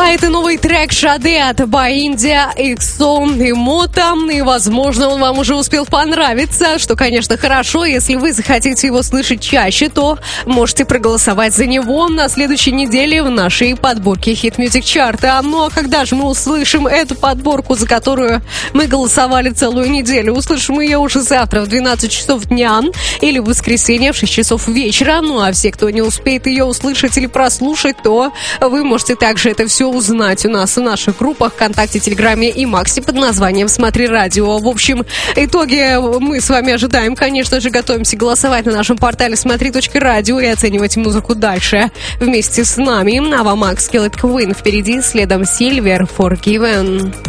А это новый трек Шаде от India, Иксон и Мота. И, возможно, он вам уже успел понравиться, что, конечно, хорошо. Если вы захотите его слышать чаще, то можете проголосовать за него на следующей неделе в нашей подборке Hit Music Chart. Ну а когда же мы услышим эту подборку, за которую мы голосовали целую неделю? Услышим ее уже завтра в 12 часов дня или в воскресенье в 6 часов вечера. Ну а все, кто не успеет ее услышать или прослушать, то вы можете также это все узнать у нас в наших группах ВКонтакте, Телеграме и Максе под названием «Смотри радио». В общем, итоги мы с вами ожидаем. Конечно же, готовимся голосовать на нашем портале смотри.радио и оценивать музыку дальше вместе с нами. А вам Макс Киллет Квин впереди, следом Silver Forgiven.